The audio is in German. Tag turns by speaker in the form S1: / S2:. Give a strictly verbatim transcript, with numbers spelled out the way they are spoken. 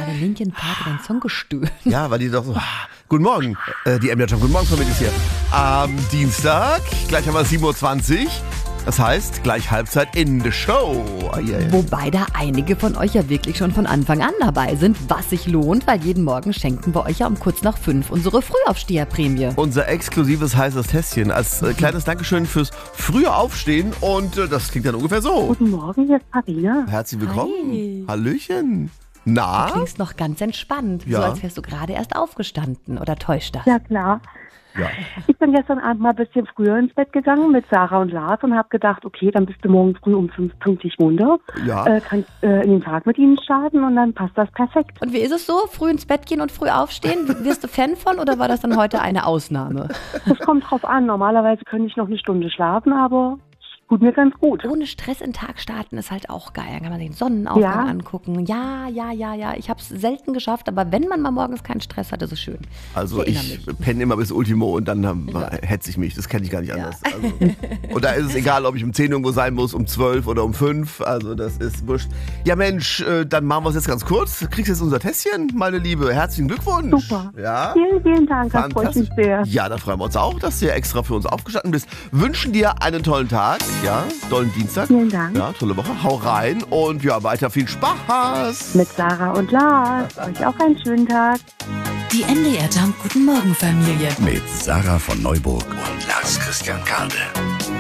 S1: gerade Linkin Park in den Song gestöhnt.
S2: Ja, weil die doch so, ah, guten Morgen, äh, die M D J Guten Morgen Familie ist hier. Am Dienstag, gleich haben wir sieben Uhr zwanzig. Das heißt, gleich Halbzeit in the Show. Oh, yeah.
S1: Wobei da einige von euch ja wirklich schon von Anfang an dabei sind, was sich lohnt, weil jeden Morgen schenken wir euch ja um kurz nach fünf unsere Frühaufsteherprämie.
S2: Unser exklusives heißes Tässchen als äh, kleines Dankeschön fürs frühe Aufstehen und äh, das klingt dann ungefähr so.
S3: Guten Morgen, hier ist Parina.
S2: Herzlich willkommen.
S1: Hi.
S2: Hallöchen. Na?
S1: Du klingst noch ganz entspannt,
S2: Ja.
S1: so als wärst du gerade erst aufgestanden, oder täuscht das?
S3: Ja, klar.
S2: Ja.
S3: Ich bin gestern Abend mal ein bisschen früher ins Bett gegangen mit Sarah und Lars und habe gedacht, okay, dann bist du morgen früh um fünf pünktlich munter.
S2: Ja.
S3: Äh, kannst äh, in den Tag mit ihnen starten und dann passt das perfekt.
S1: Und wie ist es so? Früh ins Bett gehen und früh aufstehen? Wirst du Fan von oder war das dann heute eine Ausnahme?
S3: Das kommt drauf an. Normalerweise könnte ich noch eine Stunde schlafen, aber es tut mir ganz gut.
S1: Ohne Stress in den Tag starten ist halt auch geil. Dann kann man sich den Sonnenaufgang
S3: Ja.
S1: angucken. Ja, ja, ja, ja. Ich habe es selten geschafft, aber wenn man mal morgens keinen Stress hat, ist es schön.
S2: Also
S1: erinnere
S2: ich
S1: mich.
S2: penne immer bis Ultimo und dann ähm,
S1: Ja.
S2: hetze ich mich. Das kenne ich gar nicht anders. Also, und da ist es egal, ob ich um zehn irgendwo sein muss, um zwölf oder um fünf. Also das ist wurscht. Ja Mensch, äh, dann machen wir es jetzt ganz kurz. Du kriegst jetzt unser Tässchen, meine Liebe. Herzlichen Glückwunsch.
S3: Super.
S2: Ja.
S3: Vielen, vielen Dank. Das freut mich sehr.
S2: Ja, da freuen wir uns auch, dass du extra für uns aufgestanden bist. Wünschen dir einen tollen Tag. Ja, tollen Dienstag.
S3: Vielen Dank.
S2: Ja, tolle Woche. Hau rein und ja, weiter viel Spaß.
S3: Mit Sarah und Lars. Euch auch einen schönen Tag.
S4: Die M D R Jump Guten Morgen Familie.
S5: Mit Sarah von Neuburg und Lars Christian Kade.